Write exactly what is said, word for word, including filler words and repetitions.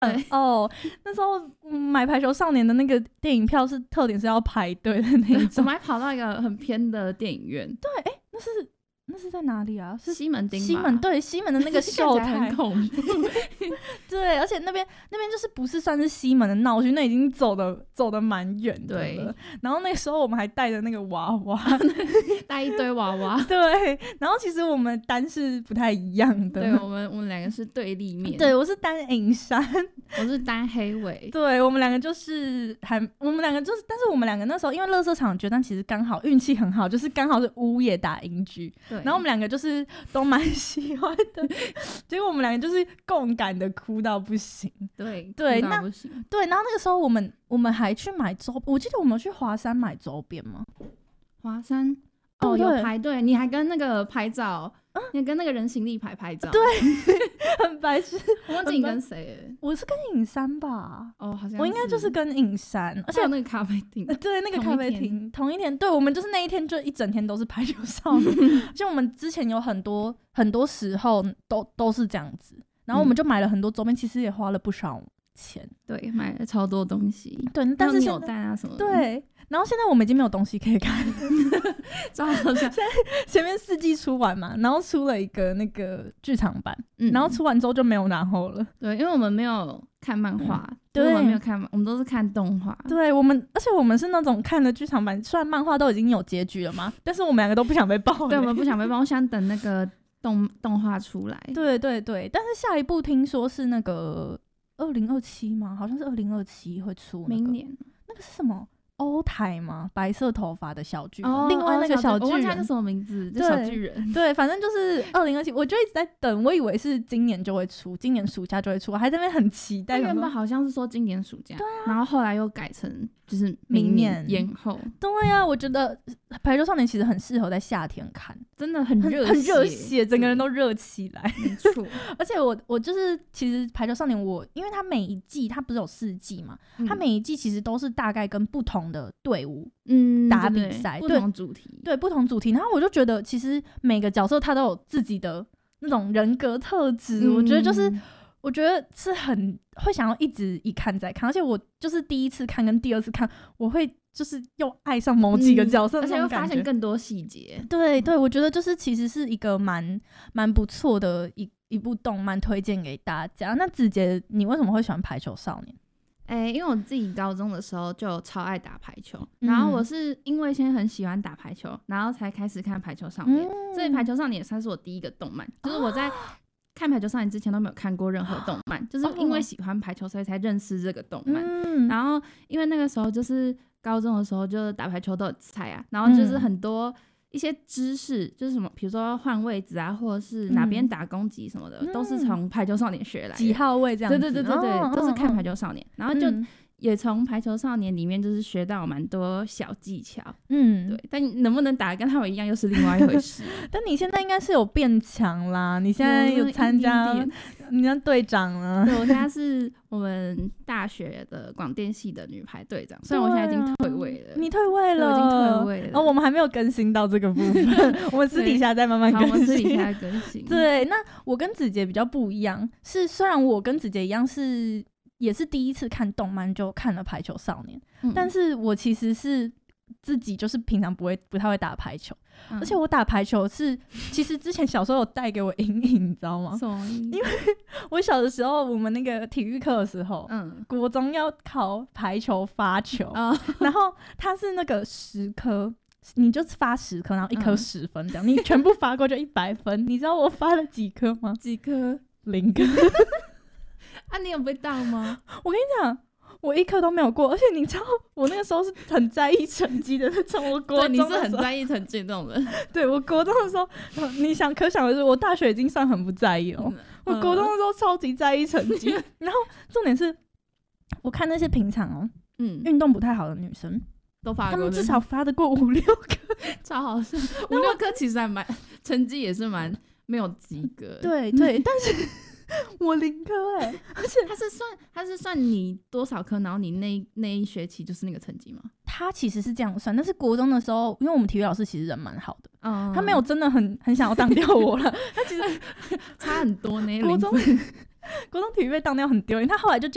对哦，那时候、嗯、买排球少年的那个电影票是特点是要排队的那一种， 我们还跑到一个很偏的电影院。 对，哎、欸，那是那是在哪里啊？是西门町吧？ 西门，对，西门的那个秀台很恐怖。 对，而且那边那边就是不是算是西门的闹区，那已经走的走的蛮远的了。对，然后那个时候我们还带着那个娃娃， 带一堆娃娃。 对，然后其实我们单是不太一样的。 对，我们我们两个是对立面。 对，我是单银山， 我是单黑尾。 对，我们两个就是还我们两个就是，但是我们两个那时候因为垃圾场决战其实刚好运气很好，就是刚好是乌野打英居。对，然后我们两个就是都蛮喜欢的，结果我们两个就是共感的哭到不行。 对对， 那对，然后那个时候我们我们还去买周，我记得我们去华山买周边吗？ 华山哦，有排队，你还跟那个拍照。嗯、你跟那个人形立牌拍照， 对，很白痴。 我忘记你跟谁， 我是跟尹山吧？ 哦，好像是我应该就是跟尹山，而且有那个咖啡厅， 对，那个咖啡厅同一天，对，我们就是那一天就一整天都是排球少年。就我们之前有很多很多时候都都是这样子，然后我们就买了很多周边，其实也花了不少钱， 对，买了超多东西， 对，但是扭蛋啊什么的， 对。然后现在我们已经没有东西可以看了， 好现在前面四季出完嘛，然后出了一个那个剧场版、嗯，然后出完之后就没有然后了。 对，因为我们没有看漫画、嗯，对，我们没有看，我们都是看动画。 对，我们而且我们是那种看的剧场版，虽然漫画都已经有结局了嘛，但是我们两个都不想被爆雷。 对，我们不想被爆，我想等那个动动画出来。 对对对，但是下一部听说是那个二零二七吗？好像是二零二七会出、那个， 明年那个是什么？欧台吗？白色头发的小巨人， 哦、 另外那个小巨人， 我忘记他叫什么名字，就小巨人。 对，反正就是二零二七，我就一直在等，我以为是今年就会出，今年暑假就会出，我还在那边很期待。 原本好像是说今年暑假， 对啊， 然后后来又改成就是明年延后。 对啊，我觉得排球少年其实很适合在夏天看， 真的很热很热血，整个人都热起来。 没错， 而且我我就是其实排球少年我，因为它每一季它不是有四季嘛，嗯、它每一季其实都是大概跟不同的队伍。 嗯， 打比赛， 不同主题， 对不同主题，然后我就觉得其实每个角色他都有自己的那种人格特质、嗯，我觉得就是我觉得是很会想要一直一看再看，而且我就是第一次看跟第二次看，我会就是又爱上某几个角色、嗯， 而且又发现更多细节。 对对，我觉得就是其实是一个蛮蛮不错的一一部动漫，推荐给大家。那子杰，你为什么会喜欢排球少年？ 欸、因为我自己高中的时候就超爱打排球、嗯，然后我是因为先很喜欢打排球，然后才开始看排球少年、嗯、所以排球少年也算是我第一个动漫、哦、就是我在看排球少年之前都没有看过任何动漫、哦、就是因为喜欢排球所以才认识这个动漫、嗯、然后因为那个时候就是高中的时候就打排球都有菜啊，然后就是很多一些知识，就是什么比如说换位置啊，或者是哪边打攻击什么的、嗯、都是从排球少年学来的， 几号位这样子， 对对对对对、哦、都是看排球少年、哦、然后就也从排球少年里面就是学到蛮多小技巧，嗯，对，但能不能打跟他们一样又是另外一回事但你现在应该是有变强啦，你现在有参加你当队长了， 对，我现在是我们大学的广电系的女排队长，虽然我现在已经退位了、啊、 你退位了， 我已经退位了， 哦，我们还没有更新到这个部分我们私底下再慢慢更新， 好，我们私底下更新对，那我跟子杰比较不一样，是虽然我跟子杰一样是也是第一次看动漫就看了排球少年、嗯、但是我其实是自己就是平常不会不太会打排球、嗯、而且我打排球是其实之前小时候有带给我阴影你知道吗？因为我小的时候我们那个体育课的时候、嗯、国中要考排球发球、哦、然后它是那个十颗你就发十颗然后一颗十分这样、嗯、你全部发过就一百分你知道我发了几颗吗？ 几颗？ 零颗啊，你有被当吗？ 我跟你讲，我一科都没有过，而且你知道，我那个时候是很在意成绩的那种。我国中的时候， 对，你是很在意成绩那种人。 对，我国中的时候，你想可想而知，我大学已经算很不在意了、嗯。我国中的时候超级在意成绩，嗯、然后重点是，我看那些平常哦，嗯，运动不太好的女生都发过， 她们至少发得过五六颗， 超好笑。五六颗其实还蛮，成绩也是蛮没有及格。 对对，但是。我零颗哎、欸，而且他是算他是算你多少颗，然后你那那一学期就是那个成绩吗？ 他其实是这样算，但是国中的时候，因为我们体育老师其实人蛮好的，嗯，他没有真的很很想要当掉我了，他其实差很多呢。 国中国中体育被当掉很丢脸，他后来就叫